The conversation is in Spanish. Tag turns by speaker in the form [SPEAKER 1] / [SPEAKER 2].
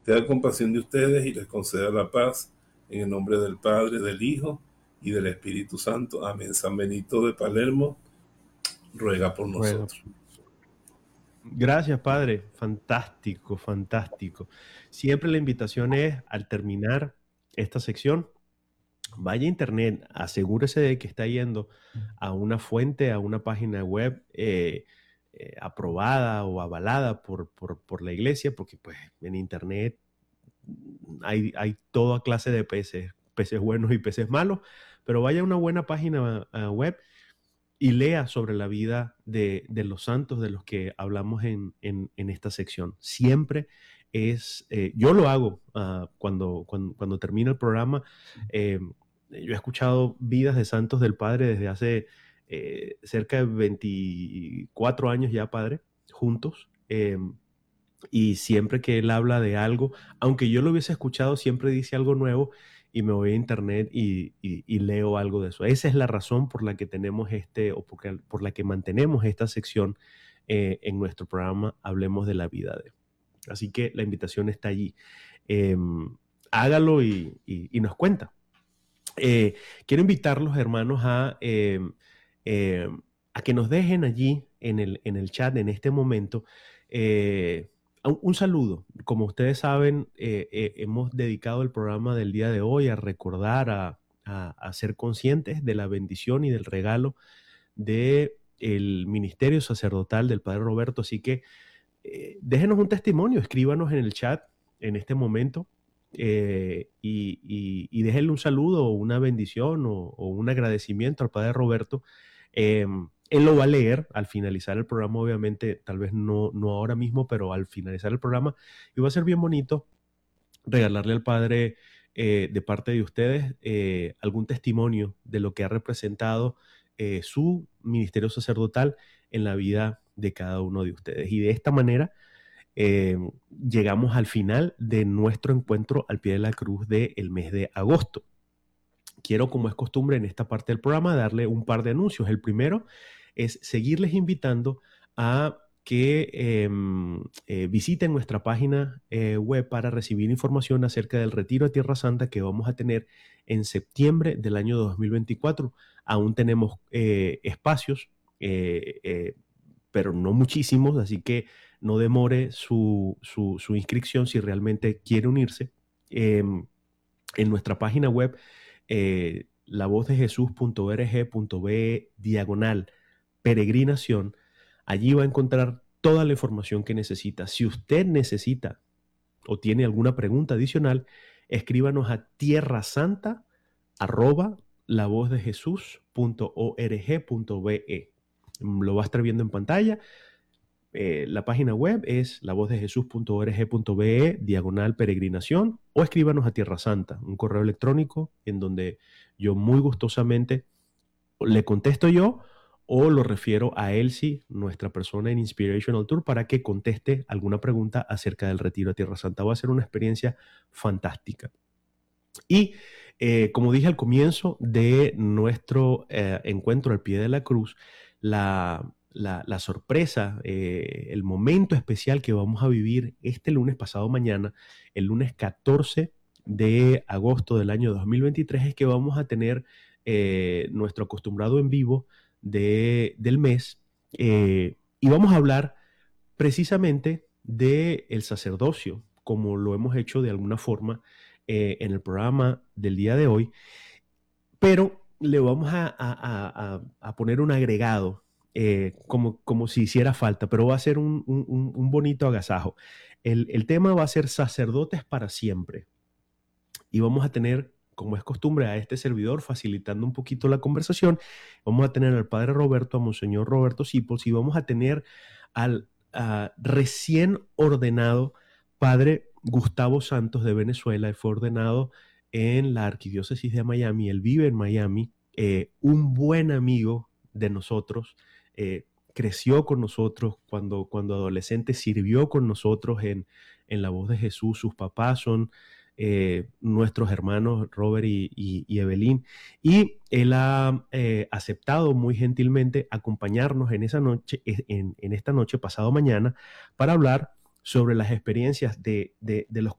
[SPEAKER 1] tenga compasión de ustedes y les conceda la paz, en el nombre del Padre, del Hijo y del Espíritu Santo. Amén. San Benito de Palermo ruega por
[SPEAKER 2] Ruega.
[SPEAKER 1] nosotros.
[SPEAKER 2] Gracias, Padre. Fantástico, fantástico. Siempre la invitación es, al terminar esta sección, vaya a internet, asegúrese de que está yendo a una fuente, a una página web aprobada o avalada por la iglesia, porque pues en internet hay toda clase de peces, peces buenos y peces malos, pero vaya a una buena página web y lea sobre la vida de los santos de los que hablamos en esta sección. Siempre yo lo hago cuando termina el programa. Yo he escuchado vidas de santos del Padre desde hace cerca de 24 años ya, Padre, juntos. Y siempre que él habla de algo, aunque yo lo hubiese escuchado, siempre dice algo nuevo y me voy a internet y leo algo de eso. Esa es la razón por la que tenemos por la que mantenemos esta sección en nuestro programa Hablemos de la Vida de. Así que la invitación está allí. Eh, Hágalo y nos cuenta. Quiero invitarlos, hermanos, eh, a que nos dejen allí en el chat en este momento un saludo. Como ustedes saben, hemos dedicado el programa del día de hoy a recordar, a ser conscientes de la bendición y del regalo del ministerio sacerdotal del Padre Roberto. Así que déjenos un testimonio, escríbanos en el chat en este momento y déjenle un saludo o una bendición o un agradecimiento al Padre Roberto. Él lo va a leer al finalizar el programa, obviamente, tal vez no ahora mismo, pero al finalizar el programa, y va a ser bien bonito regalarle al Padre de parte de ustedes algún testimonio de lo que ha representado su ministerio sacerdotal en la vida de cada uno de ustedes. Y de esta manera llegamos al final de nuestro encuentro al pie de la cruz del mes de agosto. Quiero, como es costumbre en esta parte del programa, darle un par de anuncios. El primero es seguirles invitando a que visiten nuestra página web para recibir información acerca del retiro a Tierra Santa que vamos a tener en septiembre del año 2024. Aún tenemos espacios, pero no muchísimos, así que no demore su inscripción si realmente quiere unirse. En nuestra página web, lavozdejesús.org.be/peregrinación, allí va a encontrar toda la información que necesita. Si usted necesita o tiene alguna pregunta adicional, escríbanos a tierrasanta@lavozdejesús.org.be. Lo va a estar viendo en pantalla. La página web es lavozdejesús.org.be/peregrinación o escríbanos a Tierra Santa, un correo electrónico en donde yo muy gustosamente le contesto yo o lo refiero a Elsie, nuestra persona en Inspirational Tour, para que conteste alguna pregunta acerca del retiro a Tierra Santa. Va a ser una experiencia fantástica. Y como dije al comienzo de nuestro encuentro al pie de la cruz, la sorpresa, el momento especial que vamos a vivir este lunes pasado mañana, el lunes 14 de agosto del año 2023, es que vamos a tener nuestro acostumbrado en vivo del mes y vamos a hablar precisamente del sacerdocio, como lo hemos hecho de alguna forma en el programa del día de hoy, pero le vamos a poner un agregado como si hiciera falta, pero va a ser un bonito agasajo. El tema va a ser sacerdotes para siempre y vamos a tener, como es costumbre, a este servidor facilitando un poquito la conversación. Vamos a tener al Padre Roberto, a Monseñor Roberto Sipols, y vamos a tener al recién ordenado Padre Gustavo Santos de Venezuela. Él fue ordenado en la Arquidiócesis de Miami. Él vive en Miami, un buen amigo de nosotros. Creció con nosotros cuando adolescente, sirvió con nosotros en La Voz de Jesús. Sus papás son nuestros hermanos Robert y Evelyn, y él ha aceptado muy gentilmente acompañarnos en esta noche pasado mañana para hablar sobre las experiencias de los